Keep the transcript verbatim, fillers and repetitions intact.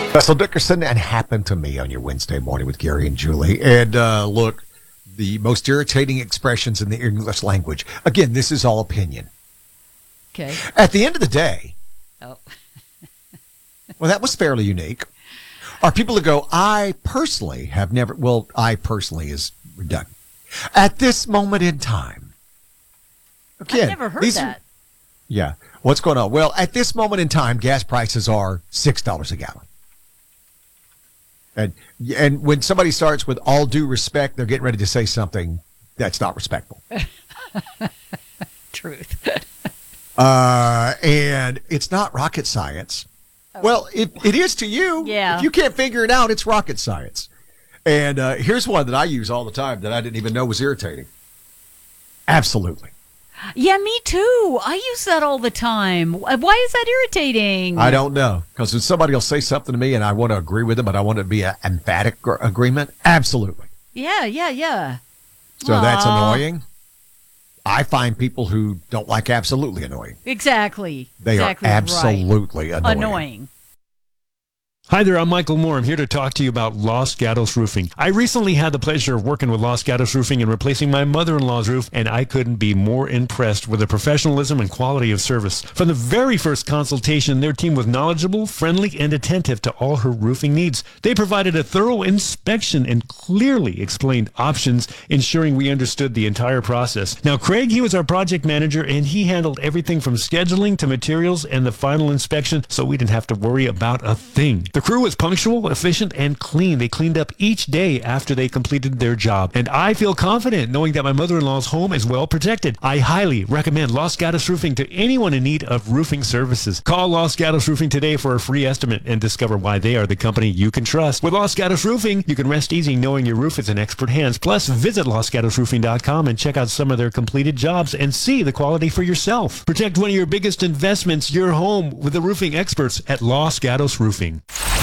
Russell Dickerson, and Happened to Me on your Wednesday morning with Gary and Julie. And uh, look, the most irritating expressions in the English language. Again, this is all opinion. Okay. At the end of the day, Oh. well, that was fairly unique. Are people who go, I personally have never, well, I personally is redundant. At this moment in time. Again, I've never heard these that. Are, yeah. What's going on? Well, at this moment in time, gas prices are six dollars a gallon. And and when somebody starts with all due respect, they're getting ready to say something that's not respectful. Truth. uh, and it's not rocket science. Oh. Well, it, it is to you. Yeah. If you can't figure it out, it's rocket science. And uh, here's one that I use all the time that I didn't even know was irritating. Absolutely. Yeah, me too. I use that all the time. Why is that irritating? I don't know. Because when somebody will say something to me and I want to agree with them, but I want it to be an emphatic gr- agreement, absolutely. Yeah, yeah, yeah. So Aww. that's annoying. I find people who don't like absolutely annoying. Exactly. They exactly are absolutely right. annoying. Annoying. Hi there, I'm Michael Moore. I'm here to talk to you about Los Gatos Roofing. I recently had the pleasure of working with Los Gatos Roofing and replacing my mother-in-law's roof, and I couldn't be more impressed with the professionalism and quality of service. From the very first consultation, their team was knowledgeable, friendly, and attentive to all her roofing needs. They provided a thorough inspection and clearly explained options, ensuring we understood the entire process. Now, Craig, he was our project manager, and he handled everything from scheduling to materials and the final inspection, so we didn't have to worry about a thing. The crew was punctual, efficient, and clean. They cleaned up each day after they completed their job. And I feel confident knowing that my mother-in-law's home is well protected. I highly recommend Los Gatos Roofing to anyone in need of roofing services. Call Los Gatos Roofing today for a free estimate and discover why they are the company you can trust. With Los Gatos Roofing, you can rest easy knowing your roof is in expert hands. Plus, visit los gatos roofing dot com and check out some of their completed jobs and see the quality for yourself. Protect one of your biggest investments, your home, with the roofing experts at Los Gatos Roofing.